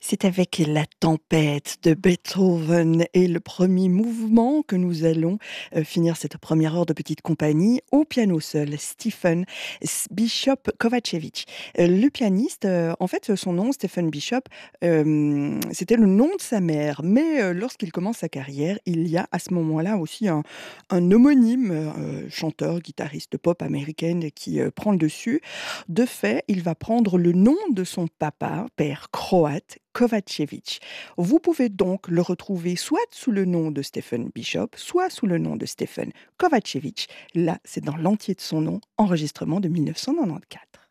C'est avec La tempête de Beethoven et le premier mouvement que nous allons finir cette première heure de petite compagnie au piano seul, Stephen Bishop Kovacevic. Le pianiste, en fait, son nom, Stephen Bishop, c'était le nom de sa mère. Mais lorsqu'il commence sa carrière, il y a à ce moment-là aussi un homonyme, chanteur, guitariste pop américaine qui prend le dessus. De fait, il va prendre le nom de son papa, père croate, Kovacevic. Vous pouvez donc le retrouver soit sous le nom de Stephen Bishop, soit sous le nom de Stephen Kovacevic. Là, c'est dans l'entier de son nom, enregistrement de 1994.